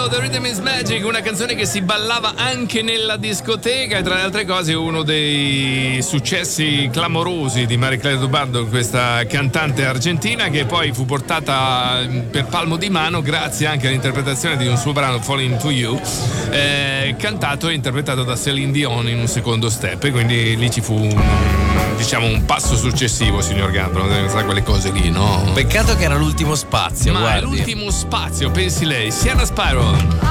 ascoltando The Rhythm is Magic, una canzone che si ballava anche nella discoteca e tra le altre cose uno dei successi clamorosi di Marie-Claire Dubardo, questa cantante argentina che poi fu portata per palmo di mano grazie anche all'interpretazione di un suo brano Falling to You, cantato e interpretato da Céline Dion in un secondo step, e quindi lì ci fu un passo successivo, signor Gambro, sa quelle cose lì, no? Peccato che era l'ultimo spazio, ma guardi. è l'ultimo spazio, pensi lei. Sienna Spiral.